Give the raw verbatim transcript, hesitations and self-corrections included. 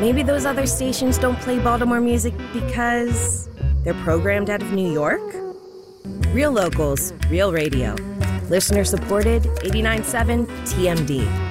Maybe those other stations don't play Baltimore music because they're programmed out of New York? Real locals, real radio. Listener supported, eighty-nine point seven T M D.